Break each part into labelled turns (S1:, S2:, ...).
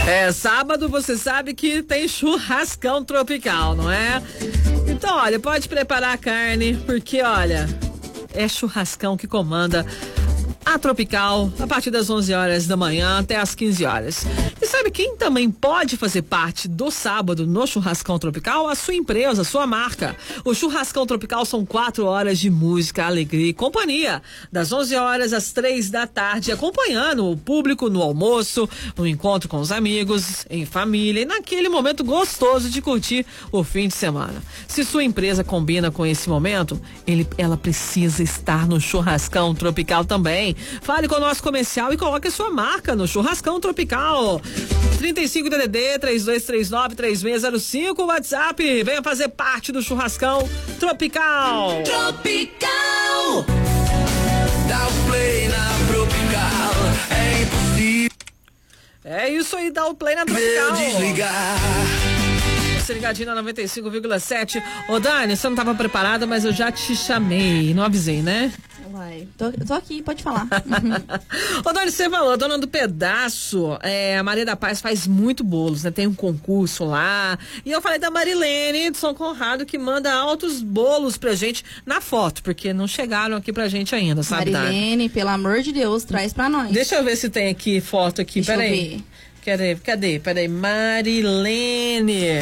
S1: Sábado você sabe que tem churrascão tropical, não é? Então, olha, pode preparar a carne, porque, olha, é churrascão que comanda a Tropical, a partir das 11 horas da manhã até as 15 horas. E sabe quem também pode fazer parte do sábado no Churrascão Tropical? A sua empresa, a sua marca. O Churrascão Tropical são 4 horas de música, alegria e companhia. Das 11 horas às 3 da tarde, acompanhando o público no almoço, no encontro com os amigos, em família e naquele momento gostoso de curtir o fim de semana. Se sua empresa combina com esse momento, ela precisa estar no Churrascão Tropical também. Fale com o nosso comercial e coloque a sua marca no Churrascão Tropical. 35 DDD 3239-3605, WhatsApp. Venha fazer parte do Churrascão Tropical.
S2: Tropical. Dá o play na Tropical. É impossível.
S1: É isso aí, dá o play na Tropical.
S2: Desligar.
S1: Você ligadinho na 95,7. Ô Dani, você não estava preparada, mas eu já te chamei. Não avisei, né?
S3: Uai, tô aqui, pode falar.
S1: Ô Dani, você falou, dona do pedaço, a Maria da Paz faz muito bolos, né? Tem um concurso lá. E eu falei da Marilene de São Conrado, que manda altos bolos pra gente na foto, porque não chegaram aqui pra gente ainda, sabe,
S3: Marilene,
S1: Dani?
S3: pelo amor de Deus, traz pra nós.
S1: Deixa eu ver se tem aqui foto aqui, peraí. Cadê? Peraí, Marilene.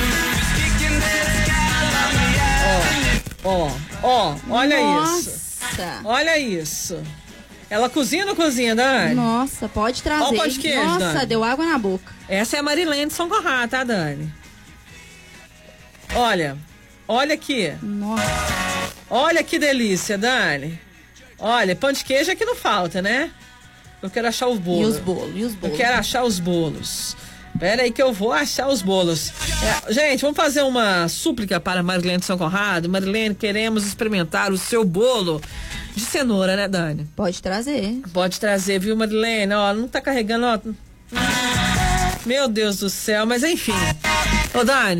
S1: Olha isso. Olha isso. Ela cozinha ou não cozinha, Dani?
S3: Nossa, pode trazer.
S1: Olha o pão de queijo,
S3: Nossa,
S1: Dani.
S3: deu água na boca.
S1: Essa é a Marilene de São Conrado, tá, Dani? Olha aqui.
S3: Nossa.
S1: Olha que delícia, Dani. Olha, pão de queijo é que não falta, né? Eu quero achar os bolos.
S3: E os bolos?
S1: Eu quero achar os bolos. Pera aí que eu vou achar os bolos. Gente, vamos fazer uma súplica para Marilene de São Conrado. Marilene, queremos experimentar o seu bolo de cenoura, né, Dani?
S3: Pode trazer.
S1: Pode trazer, viu, Marilene? Ó, não tá carregando, ó. Meu Deus do céu, mas enfim. Ô, Dani.